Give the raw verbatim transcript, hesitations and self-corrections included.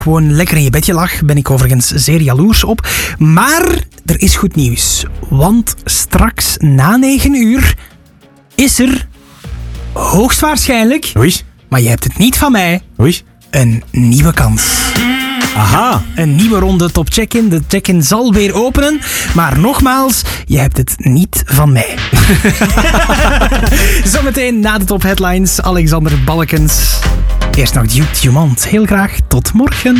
gewoon lekker in je bedje lag, ben ik overigens zeer jaloers op. Maar er is goed nieuws. Want straks na negen uur is er hoogstwaarschijnlijk, Oei. maar je hebt het niet van mij, Oei. een nieuwe kans. Aha. Een nieuwe ronde Top Check-in. De check-in zal weer openen. Maar nogmaals, je hebt het niet van mij. Zometeen na de top headlines, Alexander Balkens. Eerst nog Duke Dumont. Heel graag tot morgen.